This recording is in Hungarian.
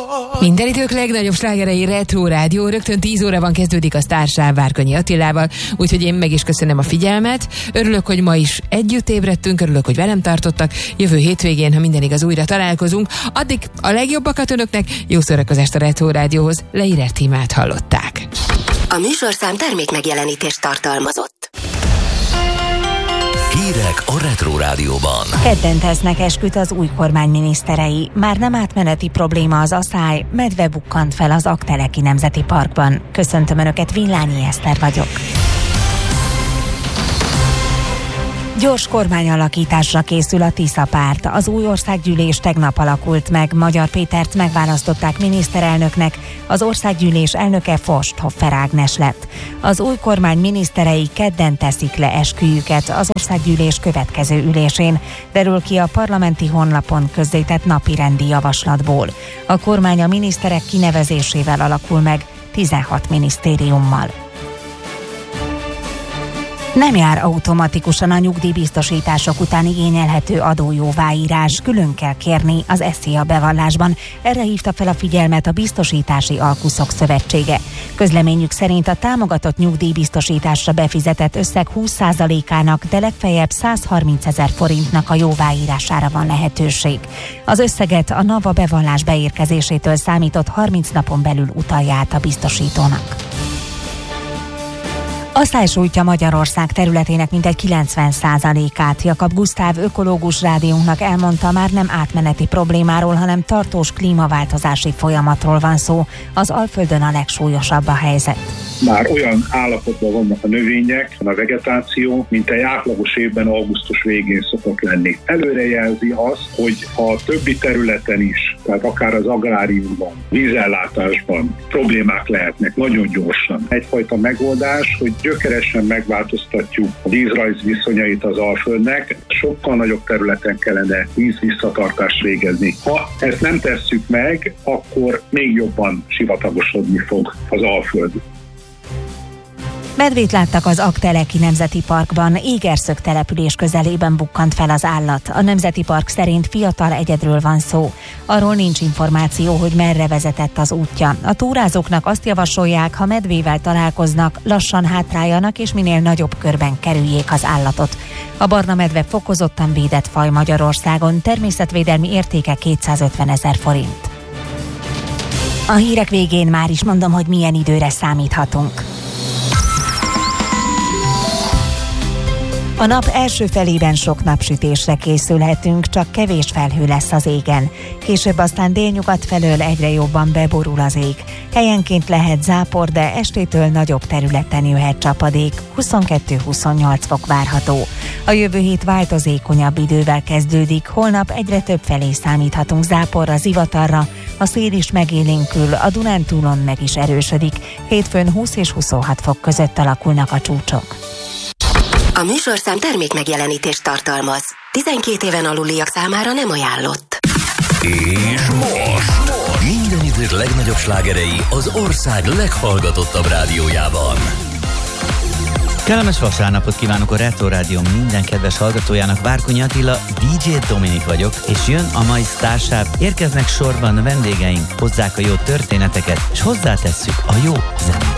Minden idők legnagyobb slágerei Retro Rádió. Rögtön 10 óra van kezdődik a Sztársáv Várkonyi Attilával, úgyhogy én meg is köszönöm a figyelmet. Örülök, hogy ma is együtt ébredtünk, örülök, hogy velem tartottak. Jövő hétvégén, ha minden igaz, újra találkozunk. Addig a legjobbakat önöknek, jó szórakozást a Retro Rádióhoz. Leírt Tímát hallották. A műsorszám termék megjelenítést tartalmazott. Hírek a Retro Rádióban. Kedden tesznek esküt az új kormány miniszterei. Már nem átmeneti probléma az aszály, medve bukkant fel az Aggteleki Nemzeti Parkban. Köszöntöm Önöket, Villányi Eszter vagyok. Gyors kormányalakításra készül a Tisza párt. Az új országgyűlés tegnap alakult meg. Magyar Pétert megválasztották miniszterelnöknek, az országgyűlés elnöke Forsthofer Ágnes lett. Az új kormány miniszterei kedden teszik le esküjüket az országgyűlés következő ülésén, derül ki a parlamenti honlapon közzétett napirendi javaslatból. A kormány a miniszterek kinevezésével alakul meg, 16 minisztériummal. Nem jár automatikusan a nyugdíjbiztosítások után igényelhető adójóváírás, külön kell kérni az SZIA bevallásban. Erre hívta fel a figyelmet a Biztosítási Alkuszok Szövetsége. Közleményük szerint a támogatott nyugdíjbiztosításra befizetett összeg 20%-ának, de legfeljebb 130 000 forintnak a jóváírására van lehetőség. Az összeget a NAVA bevallás beérkezésétől számított 30 napon belül utalja át a biztosítónak. Aszály sújtja Magyarország területének mintegy 90%-át. Jakab Gusztáv ökológus rádiónknak elmondta, már nem átmeneti problémáról, hanem tartós klímaváltozási folyamatról van szó. Az Alföldön a legsúlyosabb a helyzet. Már olyan állapotban vannak a növények, a vegetáció, mint egy átlagos évben augusztus végén szokott lenni. Előrejelzi azt, hogy a többi területen is, tehát akár az agráriumban, vízellátásban problémák lehetnek nagyon gyorsan. Egyfajta megoldás, hogy gyökeresen megváltoztatjuk a vízrajz viszonyait az Alföldnek, sokkal nagyobb területen kellene vízvisszatartást végezni. Ha ezt nem tesszük meg, akkor még jobban sivatagosodni fog az Alföld. Medvét láttak az Aggteleki Nemzeti Parkban, Égerszög település közelében bukkant fel az állat. A Nemzeti Park szerint fiatal egyedről van szó. Arról nincs információ, hogy merre vezetett az útja. A túrázóknak azt javasolják, ha medvével találkoznak, lassan hátráljanak és minél nagyobb körben kerüljék az állatot. A barna medve fokozottan védett faj Magyarországon, természetvédelmi értéke 250 000 forint. A hírek végén már is mondom, hogy milyen időre számíthatunk. A nap első felében sok napsütésre készülhetünk, csak kevés felhő lesz az égen. Később aztán délnyugat felől egyre jobban beborul az ég. Helyenként lehet zápor, de estétől nagyobb területen jöhet csapadék, 22-28 fok várható. A jövő hét változékonyabb idővel kezdődik, holnap egyre több felé számíthatunk záporra, zivatarra, a szél is megélénkül, a Dunántúlon meg is erősödik. Hétfőn 20 és 26 fok között alakulnak a csúcsok. A műsorszám termék megjelenítést tartalmaz. 12 éven aluliak számára nem ajánlott. És most minden idők legnagyobb slágerei az ország leghallgatottabb rádiójában. Kellemes vasárnapot kívánok a Retro Rádió minden kedves hallgatójának. Várkonyi Attila, DJ Dominik vagyok, és jön a mai Sztársáv. Érkeznek sorban vendégeink, hozzák a jó történeteket, és hozzátesszük a jó zenét.